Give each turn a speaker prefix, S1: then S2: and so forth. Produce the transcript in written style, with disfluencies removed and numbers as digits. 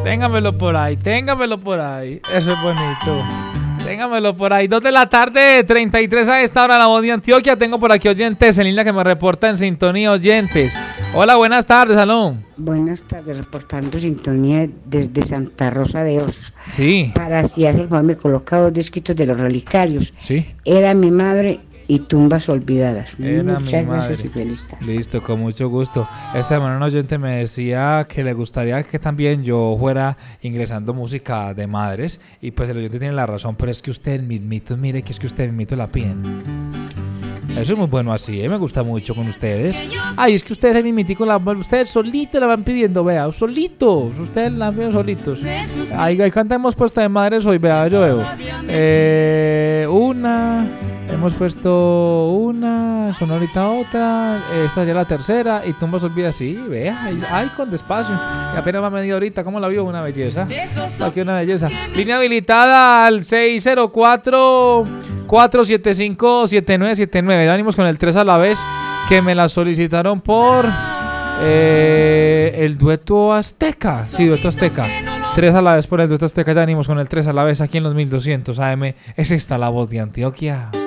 S1: Téngamelo por ahí, téngamelo por ahí. Eso es bonito. Téngamelo por ahí. 2 de la tarde, 33 a esta hora, La Voz de Antioquia. Tengo por aquí oyentes en línea que me reporta en sintonía, oyentes. Hola, buenas tardes, Salón.
S2: Buenas tardes, reportando sintonía desde Santa Rosa de Osos.
S1: Sí.
S2: Para si hace el favor, me coloca 2 disquitos de los relicarios.
S1: Sí.
S2: Era mi madre y Tumbas Olvidadas.
S1: Era
S2: Muchas
S1: mi
S2: gracias
S1: madre.
S2: y feliz tarde.
S1: Listo, con mucho gusto. Esta semana un oyente me decía que le gustaría que también yo fuera ingresando música de madres. Y pues el oyente tiene la razón, pero es que usted mismito, mire que es que usted mismito la piden. Eso es muy bueno así, me gusta mucho con ustedes. Ay, es que ustedes se mimitico, ustedes solitos la van pidiendo, vea, solitos, ustedes la piden solitos. Ahí canta hemos puesto de madres hoy, vea, yo veo. Hemos puesto una, sonó ahorita otra, esta sería la tercera, y Tumbas Olvidadas, sí, vea, ay, con despacio, y apenas va media horita, ¿cómo la vio? Una belleza, aquí una belleza. Línea habilitada al 604-475-7979, ya venimos con el 3 a la vez, que me la solicitaron por el dueto Azteca, sí, dueto Azteca. 3 a la vez por el dueto Azteca, ya venimos con el 3 a la vez aquí en los 1200 AM, es esta La Voz de Antioquia.